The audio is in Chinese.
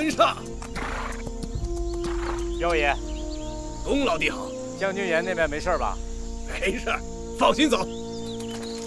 跟上。 彪爷， 龚老弟好。 将军岩那边没事吧？ 没事，放心走。